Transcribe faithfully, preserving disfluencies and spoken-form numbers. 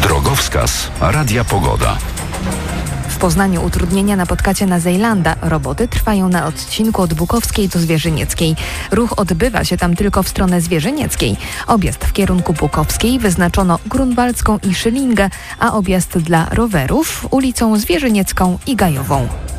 Drogowskaz Radia Pogoda. W Poznaniu utrudnienia napotkacie na Zejlanda. Roboty trwają na odcinku od Bukowskiej do Zwierzynieckiej. Ruch odbywa się tam tylko w stronę Zwierzynieckiej. Objazd w kierunku Bukowskiej wyznaczono Grunwaldzką i Szylingę, a objazd dla rowerów ulicą Zwierzyniecką i Gajową.